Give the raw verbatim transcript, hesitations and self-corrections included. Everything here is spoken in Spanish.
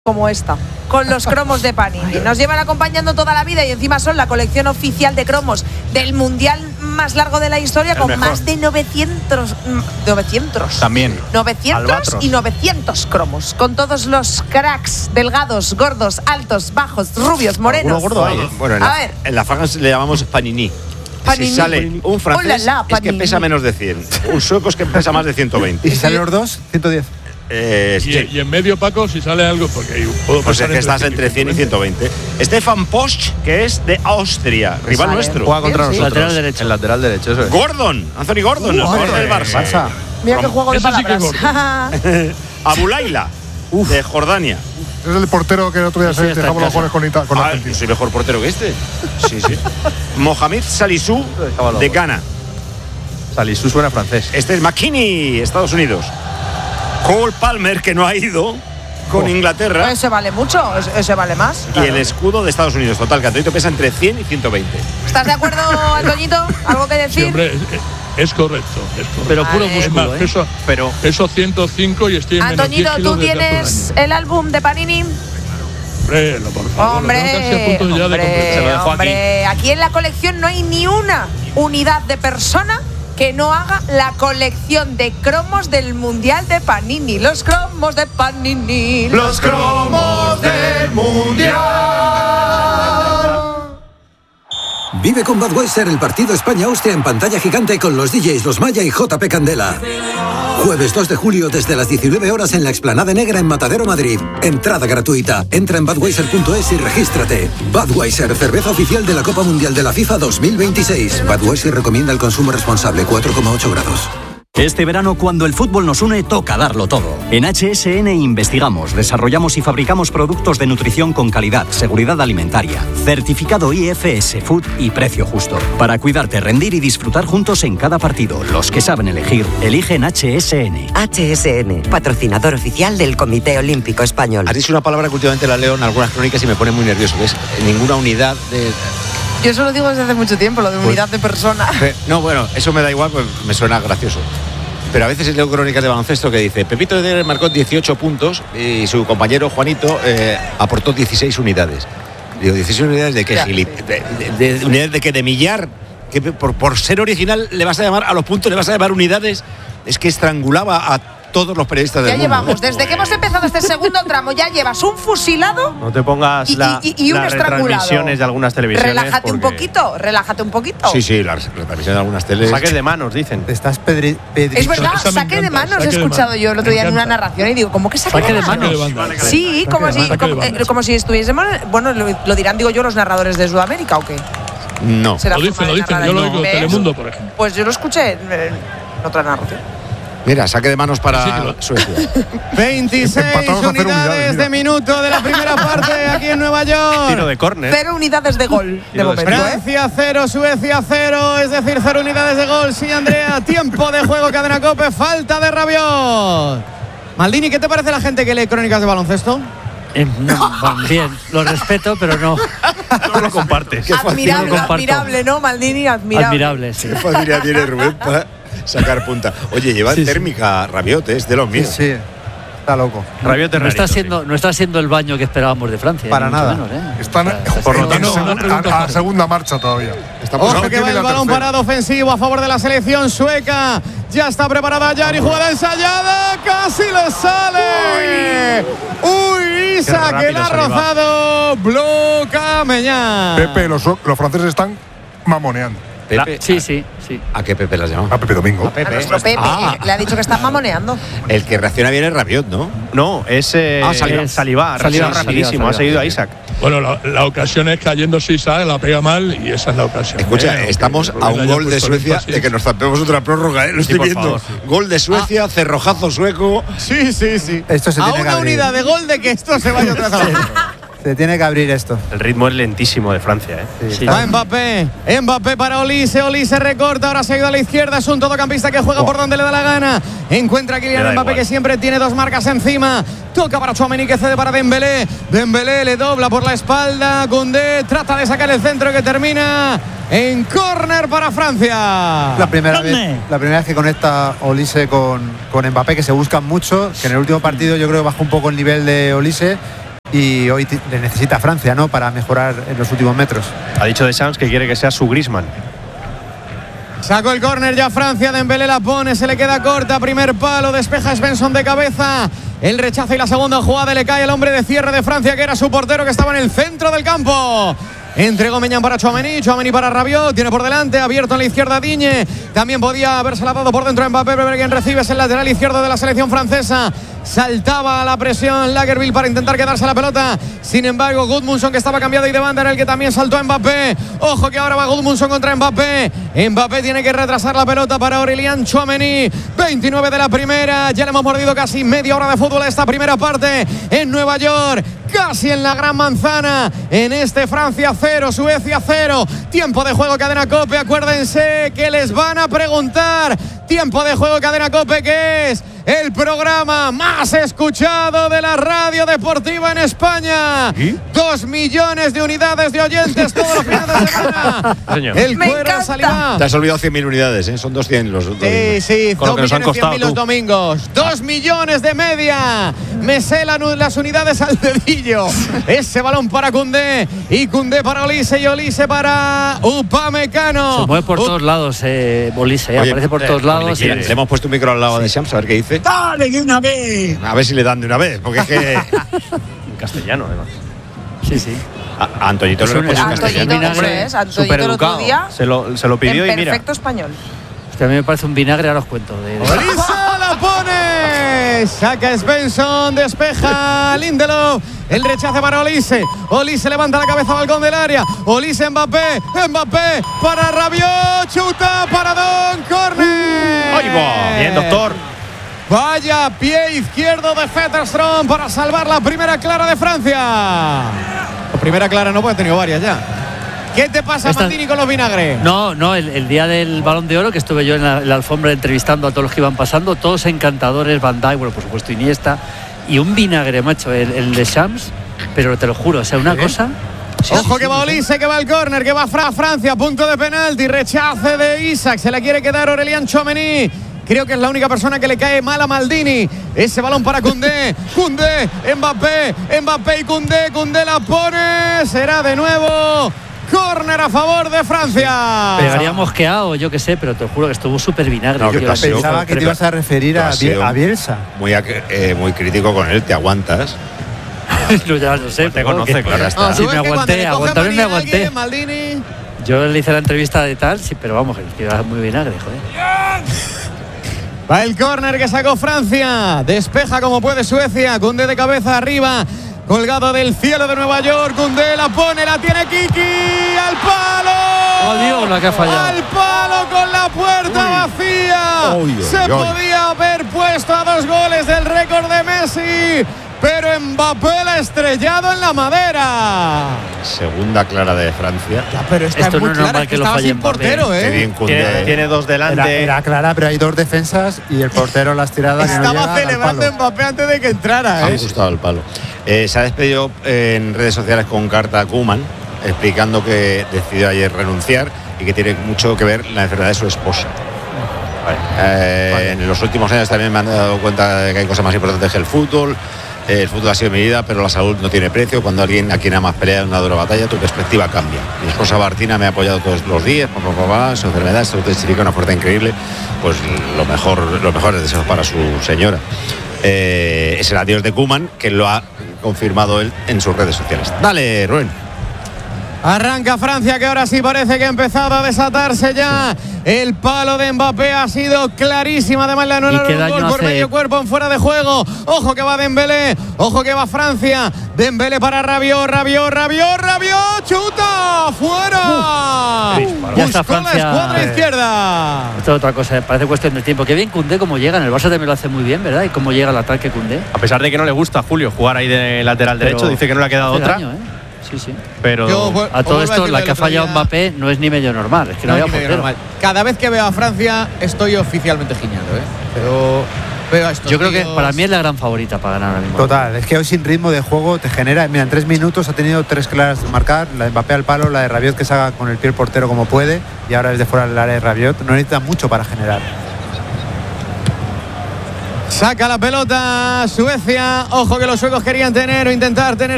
como esta, con los cromos de Panini. Nos llevan acompañando toda la vida y encima son la colección oficial de cromos del mundial más largo de la historia, con más de novecientos novecientos también novecientos Albatros. Y novecientos cromos, con todos los cracks delgados, gordos, altos, bajos, rubios, morenos. Gordo hay, ¿eh? Bueno, en a la, ver, en la franja le llamamos panini. Panini. Si sale un francés, Hola, la, es que pesa menos de cien. Un sueco es que pesa más de ciento veinte. ¿Y si salen los dos? ciento diez. Eh, Y, sí. y en medio, Paco, si sale algo, porque ahí puedo Pues es pasar que estás entre cien y ciento veinte. Stefan Posch, que es de Austria, rival Sale. nuestro. Juega contra Sí, sí. nosotros. Lateral derecho. El lateral derecho, eso es. Gordon, Anthony Gordon, el jugador del Barça. Barça. mira qué juego de Ese sí que es palabras. Abulaila, de Jordania. Es el portero que el otro día Ese se está en dejamos los casa. goles con, Ita- con Ah, Argentina. soy mejor portero que este. Sí, sí. Mohamed Salisu, de Ghana. Salisu suena francés. Este es McKinney, Estados Unidos. Cole Palmer, que no ha ido con Inglaterra. Ese vale mucho, ese- ese vale más. Y el escudo de Estados Unidos. Total, que Antonito pesa entre cien y ciento veinte. ¿Estás de acuerdo, Antoñito? ¿Algo que decir? Sí, hombre, es, es correcto, es correcto. Pero puro Vale. Es más, músculo, ¿eh? peso, Pero peso ciento cinco y estoy en menos diez Antoñito, kilos ¿tú desde hace un tienes año. el álbum de Panini? Hombre, no, por favor, lo tengo casi a Hombre, punto ya de hombre, completar. Se lo dejo hombre. Aquí en la colección no hay ni una unidad de persona que no haga la colección de cromos del Mundial de Panini. Los cromos de Panini. Los cromos del mundial. Vive con Budweiser el partido España-Austria en pantalla gigante con los D Js Los Maya y J P Candela. Jueves dos de julio desde las diecinueve horas en la Explanada Negra en Matadero, Madrid. Entrada gratuita. Entra en budweiser punto es y regístrate. Budweiser, cerveza oficial de la Copa Mundial de la FIFA dos mil veintiséis. Budweiser recomienda el consumo responsable, cuatro coma ocho grados. Este verano, cuando el fútbol nos une, toca darlo todo. En H S N investigamos, desarrollamos y fabricamos productos de nutrición con calidad, seguridad alimentaria, certificado I F S Food y precio justo. Para cuidarte, rendir y disfrutar juntos en cada partido. Los que saben elegir, eligen H S N. H S N, patrocinador oficial del Comité Olímpico Español. Has dicho una palabra que últimamente la leo en algunas crónicas y me pone muy nervioso, que es ninguna unidad de... Yo eso lo digo desde hace mucho tiempo, lo de unidad de persona. No, bueno, eso me da igual, pues me suena gracioso. Pero a veces leo crónicas de baloncesto que dice Pepito Leder marcó dieciocho puntos y su compañero Juanito eh, aportó dieciséis unidades. Digo, ¿dieciséis unidades de qué, Ya. Gilip? ¿De, de, de, unidades de qué? ¿De millar? ¿Que por, por ser original le vas a llamar a los puntos, le vas a llamar unidades? Es que estrangulaba a todos los periodistas del Ya mundo. llevamos, desde que hemos empezado este segundo tramo, ya llevas un fusilado. no te pongas Y- la, y- y un las estrangulado. retransmisiones de algunas televisiones. Relájate un porque poquito, relájate un poquito. Sí, sí, la retransmisión de algunas teles. Saques de manos, dicen. Te estás pedri pedri- Es verdad, Esa me saque de encanta, manos he saque de escuchado manos. yo el otro día Me en una encanta. narración y digo, ¿cómo que saque, Saque de manos? manos. Saque de banda. Sí, como de si, manos. como, Saque de eh, manos. como si estuviésemos, bueno, lo, lo dirán, digo yo, los narradores de Sudamérica o qué. No. Será Lo dicen, forma lo de dicen. narrar Yo lo ahí. oigo ¿Ves? Telemundo, por ejemplo. Pues yo lo escuché en, en otra narración. Mira, saque de manos para Sí, que lo- Suecia. veintiséis Empatados a cero unidades unidades, mira. de minuto de la primera parte aquí en Nueva York. Tiro de córner. Cero unidades de gol de Tiro de momento, ¿eh? Francia cero, Suecia cero, es decir, cero unidades de gol. Sí, Andrea, tiempo de juego, Cadena Cope, falta de Rabiot. Maldini, ¿qué te parece la gente que lee crónicas de baloncesto? Eh, no, bueno, bien, lo respeto, pero no. No lo compartes. Admirable, lo comparto. admirable, ¿no, Maldini? Admirable. Admirable, sí. Qué facilidad tiene Rubén para sacar punta. Oye, lleva Sí, sí. térmica Rabiot, es de los míos. Sí, está loco. Rabiot es No está, rarito, siendo, no está siendo el baño que esperábamos de Francia. Para ni mucho nada. menos, ¿eh? Están Por lo en tanto, segunda- una pregunta a, a segunda marcha todavía. Estamos Ojo que va el balón parado ofensivo a favor de la selección sueca. Ya está preparada Yari, jugada ensayada, casi le sale. Uy, Isa, que rápido la ha saliva. rozado. Bloca Meñán. Pepe, los, los franceses están mamoneando. Pepe. Sí, sí, sí. ¿A qué Pepe las llama? A Pepe Domingo. A nuestro Pepe, Ah. le ha dicho que está mamoneando. El que reacciona bien es Rabiot, ¿no? No, es eh, Ah, Saliba. Saliba, Saliba, Saliba, Saliba, rapidísimo, ha Saliba. seguido a Isaac. Bueno, la, la ocasión es cayéndose Isaac, la pega mal y esa es la ocasión. Escucha, ¿eh? Aunque estamos a Rubén un haya gol de puesto el Suecia énfasis. de que nos zampemos otra prórroga, ¿eh? Lo estoy por viendo. favor, sí. Gol de Suecia, cerrojazo sueco. Sí, sí, sí. Esto se a tiene que una abrir. unidad de gol de que esto se vaya otra vez a la Se tiene que abrir esto. El ritmo es lentísimo de Francia, ¿eh? Sí. Va Mbappé, Mbappé para Olise, Olise recorta, ahora se ha ido a la izquierda, es un todocampista que juega por donde le da la gana. Encuentra a Le Kylian da Mbappé igual. que siempre tiene dos marcas encima. Toca para Tchouaméni que cede para Dembélé. Dembélé le dobla por la espalda, Koundé trata de sacar el centro que termina en córner para Francia. La primera, ¿Dónde? vez, la primera vez que conecta Olise con, con Mbappé, que se buscan mucho, que en el último partido yo creo que bajó un poco el nivel de Olise y hoy t- le necesita a Francia, ¿no?, para mejorar en los últimos metros. Ha dicho Deschamps que quiere que sea su Griezmann. Sacó el córner ya Francia, Dembélé la pone, se le queda corta, primer palo, despeja Svensson de cabeza, el rechazo y la segunda jugada le cae al hombre de cierre de Francia, que era su portero, que estaba en el centro del campo. Entregó Meñán para Tchouaméni, Tchouaméni para Rabiot, tiene por delante, abierto en la izquierda Digne, también podía haberse dado por dentro a Mbappé, pero quien recibe es el lateral izquierdo de la selección francesa. Saltaba a la presión Lagerbielke para intentar quedarse la pelota, sin embargo Gudmundsson, que estaba cambiado y de banda, era el que también saltó a Mbappé. Ojo que ahora va Gudmundsson contra Mbappé, Mbappé tiene que retrasar la pelota para Aurélien Tchouaméni. Veintinueve de la primera, ya le hemos mordido casi media hora de fútbol a esta primera parte en Nueva York, casi en la Gran Manzana, en este Francia cero, Suecia cero. Tiempo de juego, Cadena COPE, acuérdense que les van a preguntar. Tiempo de juego, Cadena COPE, que es el programa más escuchado de la radio deportiva en España. ¿Y? Dos millones de unidades de oyentes todos los fines de semana. Señor. El cuero salirá. Te has olvidado cien mil unidades, ¿eh? Son doscientos los domingos. Sí, sí, con lo que nos han costado los domingos. Dos millones de media. Me sé la, las unidades al dedillo. Ese balón para Koundé y Koundé para Olise y Olise para Upamecano. Se mueve por todos lados, eh, Olise, eh, Oye, aparece por eh, todos lados. Le, le hemos puesto un micro al lado de Deschamps a ver qué dice. ¡Dale de una vez! A ver si le dan de una vez, porque es que En castellano, además. Sí, sí. a, a Antoñito le responde en castellano. Antoñito, eso es, Antoñito Súper el otro educado. día Se lo, se lo pidió en y mira. perfecto español. Hostia, a mí me parece un vinagre, ahora os cuento. De, de... Olise la pone. Saca Svensson, despeja Lindelof. El rechace para Olise. Olise levanta la cabeza al balcón del área. Olise, Mbappé. Mbappé para Rabiot. Chuta para Don. Córner. ¡Ahí va! Bien, doctor. Vaya pie izquierdo de Fetterstrom para salvar la primera clara de Francia. La primera clara no, puede tener varias ya. ¿Qué te pasa, Esta... Maldini, con los vinagres? No, no, el, el día del Balón de Oro, que estuve yo en la, en la alfombra entrevistando a todos los que iban pasando, todos encantadores, Van Dijk, bueno, por supuesto Iniesta, y un vinagre, macho, el, el de Shams, pero te lo juro, o sea, una ¿Eh? cosa... Sí, Ojo sí, que sí, va Olise, que va el córner, que va Fra Francia, punto de penalti, rechace de Isaac, se la quiere quedar Aurélien Tchouaméni. Creo que es la única persona que le cae mal a Maldini. Ese balón para Koundé. Koundé, Mbappé, Mbappé y Koundé. Koundé la pone. Será de nuevo córner a favor de Francia. Pegaría mosqueado, yo qué sé, pero te juro que estuvo súper vinagre. No, que pensaba que te ibas a referir a, a Bielsa. Muy, eh, muy crítico con él, ¿te aguantas? No, ya lo sé, te conoce, que, claro está. No, sí, me aguanté, aguantarme me aguanté. Alguien, Maldini. Yo le hice la entrevista de tal, sí, pero vamos, que iba muy vinagre, joder. Va el córner que sacó Francia. Despeja como puede Suecia. Koundé de cabeza arriba. Colgado del cielo de Nueva York. Koundé la pone, la tiene Kiki. ¡Al palo! ¡Oh, Dios, la que ha fallado! ¡Al palo con la puerta uy. vacía! Uy, uy, Se uy. podía haber puesto a dos goles del récord de Messi. Pero Mbappé la ha estrellado en la madera. Segunda clara de Francia. Ya, pero esta Esto es muy no es clara, normal es que, que lo estaba falle sin portero, ¿eh? Bien, tiene, tiene dos delante. Era, era clara, pero hay dos defensas y el portero las tiradas. Estaba no celebrando Mbappé antes de que entrara, ¿eh? Ha gustado el palo. Eh, se ha despedido en redes sociales con carta a Koeman, explicando que decidió ayer renunciar y que tiene mucho que ver la enfermedad de su esposa. Vale. Eh, vale. En los últimos años también me han dado cuenta de que hay cosas más importantes que el fútbol. El fútbol ha sido mi vida, pero la salud no tiene precio. Cuando alguien a quien amas pelea en una dura batalla, tu perspectiva cambia. Mi esposa Martina me ha apoyado todos los días, papá, papá, su enfermedad, su testifica una fuerza increíble. Pues lo mejor, los mejores deseos para su señora. Eh, es el adiós de Koeman, que lo ha confirmado él en sus redes sociales. Dale, Rubén. Arranca Francia, que ahora sí parece que ha empezado a desatarse ya. El palo de Mbappé ha sido clarísimo. Además le anularon un gol por medio cuerpo en fuera de juego. Ojo que va Dembélé. Ojo que va Francia. Dembélé para Rabiot, Rabiot, Rabiot, Rabiot. ¡Chuta! ¡Fuera! Uh, ya está Francia. La escuadra izquierda. Esto es otra cosa, parece cuestión de tiempo. Qué bien Koundé como llega. En el Barça también lo hace muy bien, ¿verdad? Y cómo llega el ataque Koundé. A pesar de que no le gusta a Julio jugar ahí de lateral pero derecho, dice que no le ha quedado otra. Daño, ¿eh? Sí, sí. Pero Yo, a todo esto, la que ha fallado día... Mbappé no es ni medio normal. Es que no, no había normal. Cada vez que veo a Francia estoy oficialmente giñado, ¿eh? Pero veo a estos Yo creo tíos... que para mí es la gran favorita para ganar ahora mismo. Total, es que hoy sin ritmo de juego te genera. Mira, en tres minutos ha tenido tres claras de marcar: la de Mbappé al palo, la de Rabiot que saca con el pie el portero como puede, y ahora desde fuera del área de Rabiot. No necesita mucho para generar. Saca la pelota Suecia. Ojo que los suecos querían tener o intentar tener